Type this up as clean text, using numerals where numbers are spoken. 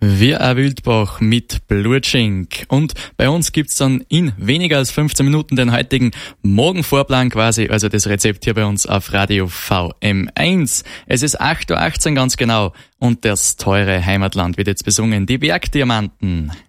Wir ein Wildbach mit Blutschink. Und bei uns gibt's dann in weniger als 15 Minuten den heutigen Morgenvorplan quasi, also das Rezept hier bei uns auf Radio VM1. Es ist 8.18 Uhr ganz genau und das teure Heimatland wird jetzt besungen, die Bergdiamanten.